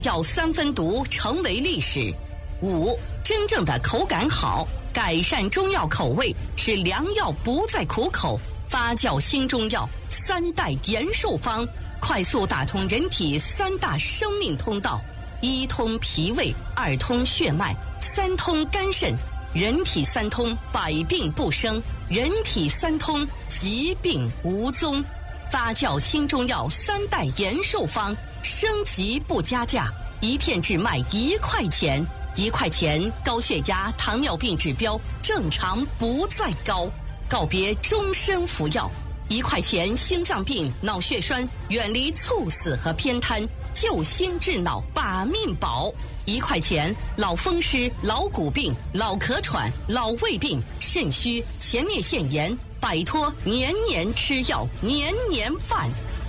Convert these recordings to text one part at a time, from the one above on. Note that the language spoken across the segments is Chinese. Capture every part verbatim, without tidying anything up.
要三分毒成为历史。五，真正的口感好，改善中药口味，使良药不再苦口。发酵新中药三代延寿方，快速打通人体三大生命通道：一通脾胃，二通血脉，三通肝肾。人体三通，百病不生；人体三通，疾病无踪。发酵新中药三代延寿方，升级不加价，一片只卖一块钱。一块钱，高血压、糖尿病指标正常不再高，告别终身服药。一块钱，心脏病、脑血栓远离猝死和偏瘫，救心治脑把命保。一块钱，老风湿、老骨病、老咳喘、老胃病、肾虚、前列腺炎，摆脱年年吃药、年年犯。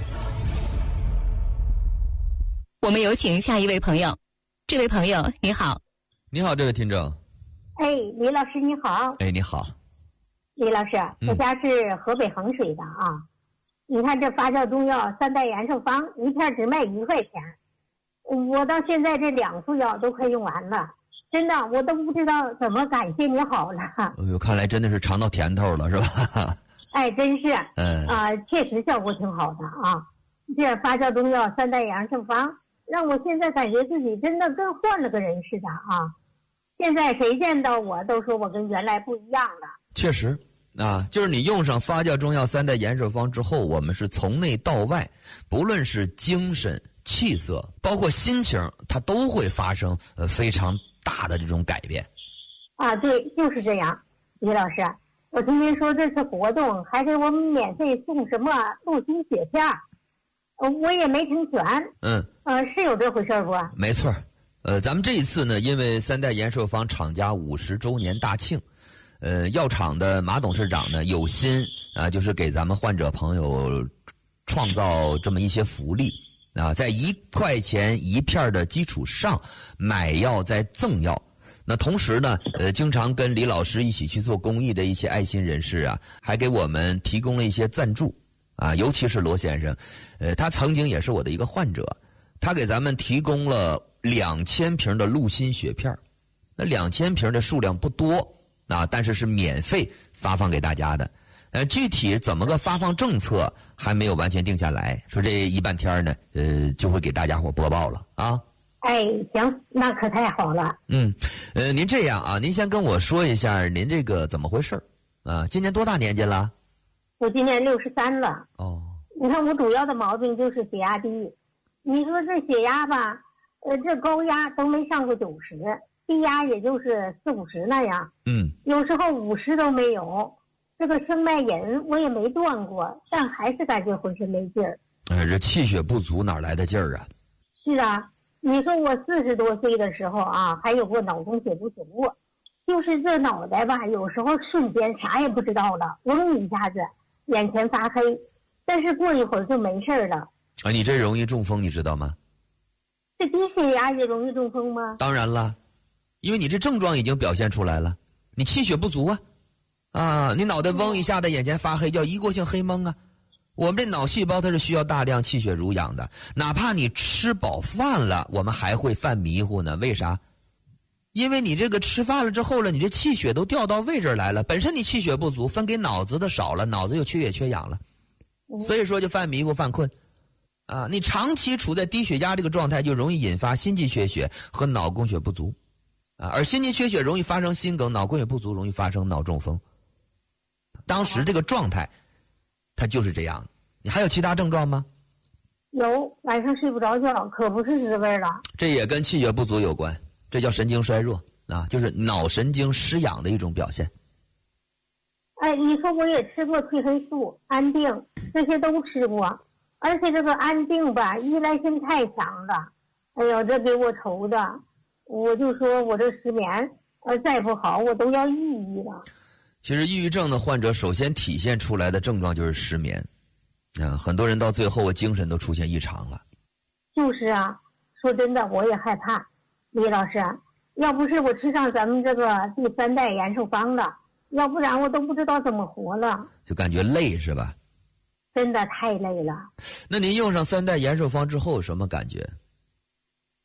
我们有请下一位朋友。这位朋友你好。 你好，这位听众。 哎，李老师你好。 哎，你好。 李老师，我家是河北衡水的啊。嗯、你看这发酵中药三代延寿方，一片只卖一块钱。我到现在这两副药都快用完了，真的我都不知道怎么感谢你好了。 哎呦，看来真的是尝到甜头了，是吧？ 哎，真是。 嗯。 啊、呃，确实效果挺好的啊。这发酵中药三代延寿方，让我现在感觉自己真的跟换了个人似的啊。现在谁见到我都说我跟原来不一样了。 确实啊，就是你用上发酵中药三代延寿方之后，我们是从内到外，不论是精神、气色，包括心情，它都会发生呃非常大的这种改变。 啊，对，就是这样。李老师，我今天说这次活动还给我们免费送什么鹿心血片，呃，我也没听全。 嗯。 呃，是有这回事不？ 没错。呃，咱们这一次呢，因为三代延寿方厂家五十周年大庆，呃，药厂的马董事长呢有心啊、呃，就是给咱们患者朋友创造这么一些福利啊，在一块钱一片的基础上买药再赠药。那同时呢，呃，经常跟李老师一起去做公益的一些爱心人士啊，还给我们提供了一些赞助啊，尤其是罗先生，呃，他曾经也是我的一个患者，他给咱们提供了两千瓶的鹿心血片，那两千瓶的数量不多啊，但是是免费发放给大家的。呃，具体怎么个发放政策还没有完全定下来，说这一半天呢，呃，就会给大家伙播报了啊。 哎，行，那可太好了。 嗯，呃，您这样啊，您先跟我说一下您这个怎么回事啊？今年多大年纪了？ 我今年六十三了。 哦。 你看我主要的毛病就是血压低，你说这血压吧，呃，这高压都没上过九十，低压也就是四五十那样。 嗯。有时候五十都没有。这个生脉饮我也没断过，但还是感觉浑身没劲儿。 哎，这气血不足哪来的劲儿啊？ 是啊，你说我四十多岁的时候啊，还有过脑供血不足，就是这脑袋吧，有时候瞬间啥也不知道了，嗡一下子眼前发黑，但是过一会儿就没事了。 啊，你这容易中风，你知道吗？ 这低血压也容易中风吗？ 当然了，因为你这症状已经表现出来了，你气血不足啊。啊，你脑袋嗡一下的，眼前发黑，叫一过性黑蒙啊。我们这脑细胞它是需要大量气血濡养的，哪怕你吃饱饭了，我们还会犯迷糊呢。为啥？因为你这个吃饭了之后了，你这气血都调到位置来了，本身你气血不足，分给脑子的少了，脑子又缺血缺氧了，所以说就犯迷糊犯困。啊，你长期处在低血压这个状态，就容易引发心肌缺血和脑供血不足。啊，而心肌缺血容易发生心梗，脑供血不足容易发生脑中风。当时这个状态它就是这样。你还有其他症状吗？ 有，晚上睡不着觉，可不是滋味了。 这也跟气血不足有关，这叫神经衰弱啊，就是脑神经失养的一种表现。 哎，你说我也吃过褪黑素、安定，这些都吃过，而且这个安定吧，依赖性太强了。哎呦，这给我愁的，我就说我这失眠，呃，再不好我都要抑郁了。 其实抑郁症的患者首先体现出来的症状就是失眠，啊，很多人到最后精神都出现异常了。 就是啊，说真的，我也害怕。李老师，要不是我吃上咱们这个第三代延寿方了，要不然我都不知道怎么活了。 就感觉累是吧？ 真的太累了。 那您用上三代延寿方之后有什么感觉？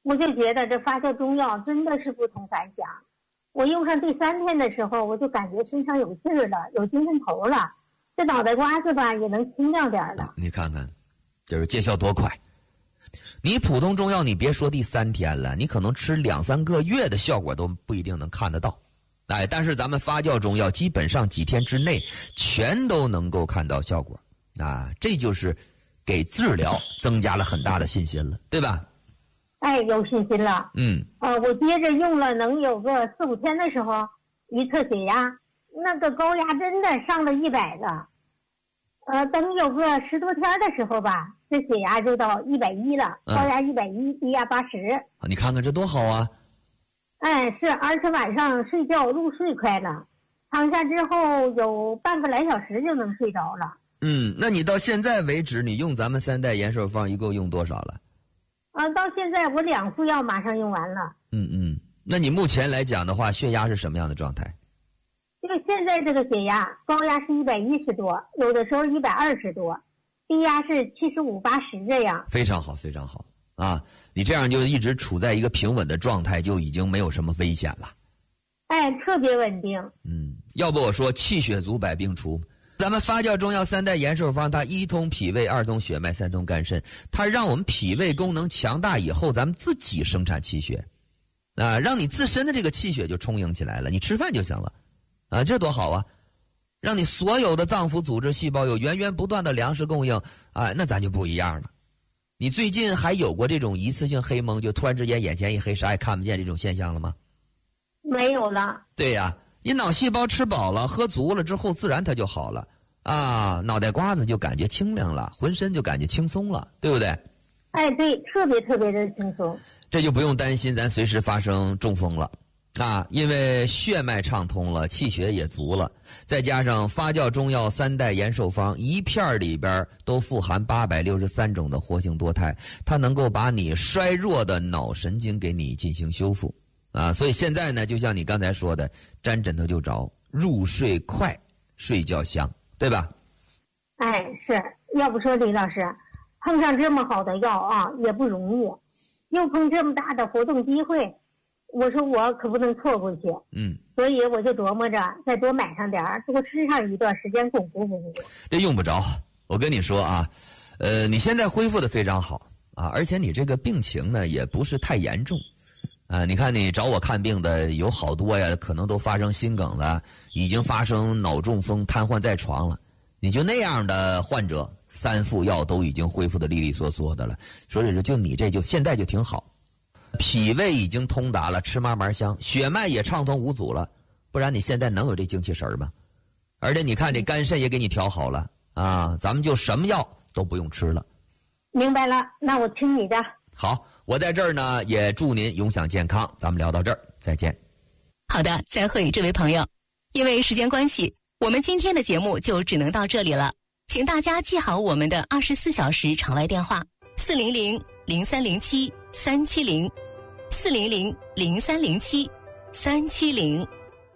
我就觉得这发酵中药真的是不同凡响。我用上第三天的时候，我就感觉身上有劲儿了，有精神头了，这脑袋瓜子吧也能清亮点了。 你看看，就是见效多快！你普通中药，你别说第三天了，你可能吃两三个月的效果都不一定能看得到。哎，但是咱们发酵中药基本上几天之内全都能够看到效果啊，这就是给治疗增加了很大的信心了，对吧？ 哎，有信心了。 嗯。 呃，我接着用了能有个四五天的时候，一测血压，那个高压真的上了一百了。呃，等有个十多天的时候吧，这血压就到一百一了，高压一百一，低压八十。 你看看这多好啊！ 哎，是，而且晚上睡觉入睡快了，躺下之后有半个来小时就能睡着了。 嗯，那你到现在为止，你用咱们三代延寿方一共用多少了？ 啊，到现在我两副药马上用完了。 嗯嗯，那你目前来讲的话，血压是什么样的状态？ 就现在这个血压，高压是一百一十多，有的时候一百二十多，低压是七十五八十这样。 非常好，非常好啊！你这样就一直处在一个平稳的状态，就已经没有什么危险了。 哎，特别稳定。 嗯，要不我说气血足，百病除。咱们发酵中药三代延寿方，它一通脾胃，二通血脉，三通肝肾，它让我们脾胃功能强大以后，咱们自己生产气血，啊，让你自身的这个气血就充盈起来了，你吃饭就行了，啊，这多好啊！让你所有的脏腑组织细胞有源源不断的粮食供应，啊，那咱就不一样了。你最近还有过这种一次性黑蒙，就突然之间眼前一黑，啥也看不见这种现象了吗？ 没有了。 对呀。你脑细胞吃饱了喝足了之后，自然它就好了啊，脑袋瓜子就感觉清亮了，浑身就感觉轻松了，对不对？ 哎，对，特别特别的轻松。 这就不用担心咱随时发生中风了啊，因为血脉畅通了，气血也足了，再加上发酵中药三代延寿方一片里边都富含八百六十三种的活性多肽，它能够把你衰弱的脑神经给你进行修复。啊，所以现在呢，就像你刚才说的，沾枕头就着，入睡快，睡觉香，对吧？ 哎，是，要不说李老师，碰上这么好的药啊，也不容易，又碰这么大的活动机会，我说我可不能错过去。 嗯， 所以我就琢磨着再多买上点儿，多吃上一段时间巩固巩固。 这用不着，我跟你说啊，呃，你现在恢复的非常好啊，而且你这个病情呢也不是太严重。啊，你看你找我看病的有好多呀，可能都发生心梗了，已经发生脑中风、瘫痪在床了。你就那样的患者，三副药都已经恢复的利利索索的了。所以说，就你这就现在就挺好，脾胃已经通达了，吃嘛嘛香，血脉也畅通无阻了，不然你现在能有这精气神吗？而且你看这肝肾也给你调好了啊，咱们就什么药都不用吃了。 明白了，那我听你的。 好，我在这儿呢，也祝您永享健康。咱们聊到这儿，再见。 好的，再会，这位朋友。因为时间关系，我们今天的节目就只能到这里了。请大家记好我们的二十四小时场外电话：四零零零三零七三七零，四零零零三零七三七零。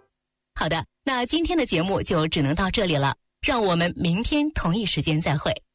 好的，那今天的节目就只能到这里了，让我们明天同一时间再会。